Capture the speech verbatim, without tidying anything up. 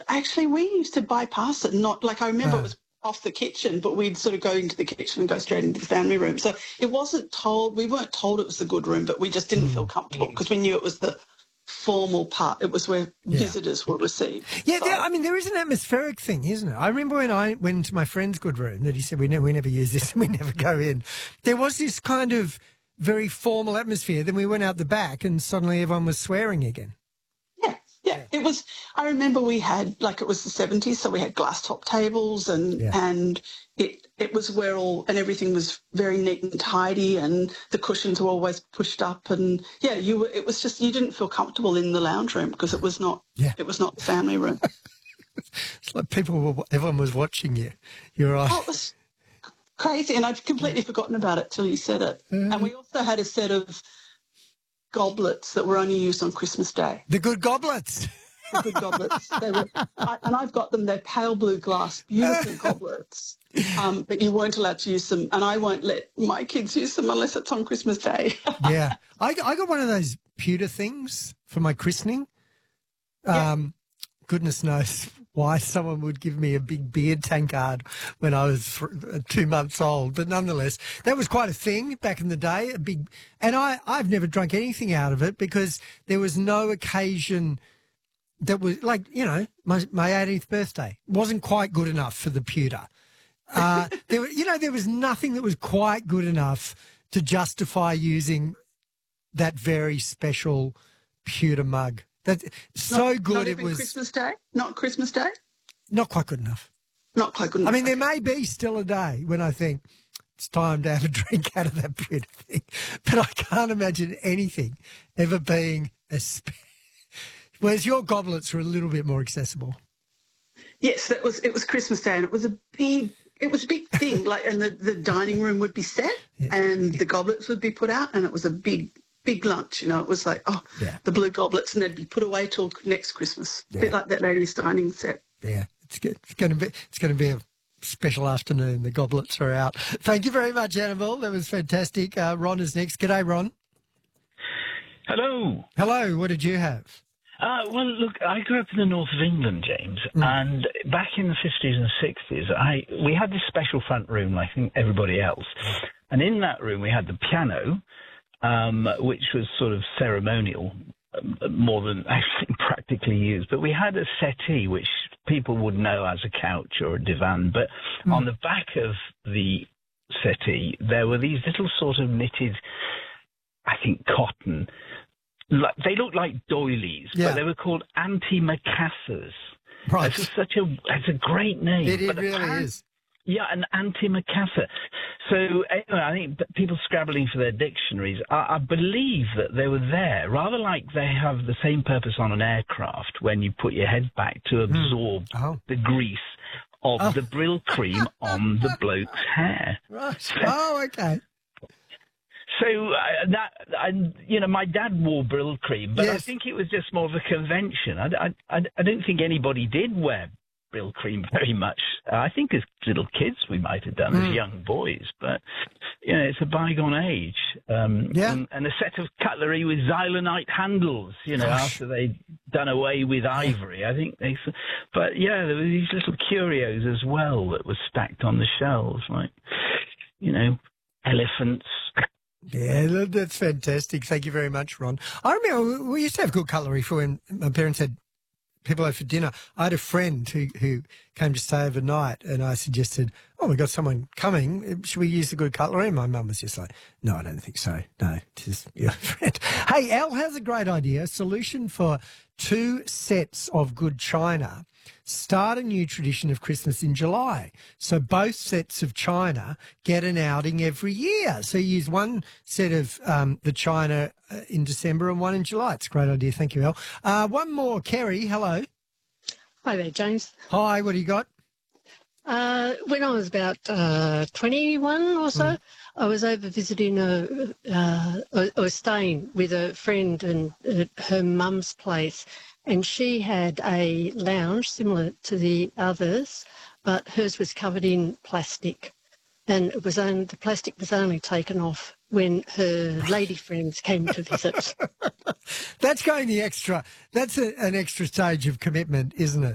actually, we used to bypass it. Not like I remember Oh. it was off the kitchen, but we'd sort of go into the kitchen and go straight into the family room. So it wasn't told. We weren't told it was the good room, but we just didn't feel comfortable because we knew it was the formal part. It was where Yeah. visitors were received. Yeah, So- there, I mean, there is an atmospheric thing, isn't it? I remember when I went into my friend's good room that he said, we never, we never use this and we never go in. There was this kind of very formal atmosphere. Then we went out the back and suddenly everyone was swearing again. Yeah, yeah, it was. I remember we had, like, it was the seventies, so we had glass top tables, and Yeah. and it it was where all and everything was very neat and tidy, and the cushions were always pushed up, and yeah, you were. It was just you didn't feel comfortable in the lounge room because it was not. Yeah. It was not the family room. It's like people were, everyone was watching you. You're right. Oh, it was crazy, and I'd completely forgotten about it till you said it. Mm. And we also had a set of goblets that were only used on Christmas Day. The good goblets. The good goblets. They were, I, and I've got them. They're pale blue glass, beautiful goblets. Um, but you weren't allowed to use them, and I won't let my kids use them unless it's on Christmas Day. Yeah. I, I got one of those pewter things for my christening. Yeah. Um, goodness knows why someone would give me a big beard tankard when I was th- two months old. But nonetheless, that was quite a thing back in the day, a big, and I, I've never drunk anything out of it because there was no occasion that was like, you know, my, my eighteenth birthday wasn't quite good enough for the pewter. Uh, there, were- you know, there was nothing that was quite good enough to justify using that very special pewter mug. That so Not- good not it even was. Christmas Day. Not Christmas Day. Not quite good enough. Not quite good enough. I mean, there may be still a day when I think it's time to have a drink out of that pewter thing, but I can't imagine anything ever being a. Spe- Whereas your goblets were a little bit more accessible. Yes, that was it was Christmas Day, and it was a big it was a big thing. Like, and the, the dining room would be set, Yeah. and the goblets would be put out, and it was a big big lunch. You know, it was like oh, Yeah. the blue goblets, and they'd be put away till next Christmas. A bit Yeah. like that ladies' dining set. Yeah, it's good. It's going to be. It's going to be a special afternoon. The goblets are out. Thank you very much, Annabelle. That was fantastic. Uh, Ron is next. G'day, Ron. Hello. Hello. What did you have? Uh, well, look, I grew up in the north of England, James, Mm. and back in the fifties and sixties, I we had this special front room like everybody else, and in that room we had the piano, um, which was sort of ceremonial, um, more than actually practically used. But we had a settee, which people would know as a couch or a divan. But Mm. on the back of the settee, there were these little sort of knitted, I think, cotton. Like, they looked like doilies, Yeah. but they were called antimacassars. Right. It's such a it's a great name. It, it but really apparent- is. Yeah, an antimacassar. So anyway, I think that people scrabbling for their dictionaries, I, I believe that they were there, rather like they have the same purpose on an aircraft when you put your head back to absorb Oh. the grease of Oh. the Brill cream on the bloke's hair. Right. Oh, okay. So uh, that, I, you know, my dad wore Brill cream, but I Yes. think it was just more of a convention. I, I, I don't think anybody did wear Brill cream very much. Uh, I think as little kids we might have done, Mm. as young boys, but, you know, it's a bygone age. Um, Yeah. and, and a set of cutlery with xylonite handles, you know, Gosh. after they'd done away with ivory. I think they... But, yeah, there were these little curios as well that were stacked on the shelves, like, you know, elephants. Yeah, that- that's fantastic. Thank you very much, Ron. I remember we used to have good cutlery for when my parents had people over for dinner. I had a friend who, who came to stay overnight, and I suggested, oh, we've got someone coming. Should we use the good cutlery? And my mum was just like, no, I don't think so. No, just your friend. Hey, Al has a great idea. Solution for two sets of good china. Start a new tradition of Christmas in July. So both sets of china get an outing every year. So you use one set of um, the china uh, in December and one in July. It's a great idea. Thank you, Al. Uh, one more. Kerry, hello. Hi there, James. Hi, what do you got? Uh, when I was about uh, twenty-one or so, I was over visiting a, uh, I I was staying with a friend and at her mum's place, and she had a lounge similar to the others, but hers was covered in plastic, and it was only, the plastic was only taken off when her lady friends came to visit. That's going the extra. That's a, an extra stage of commitment, isn't it?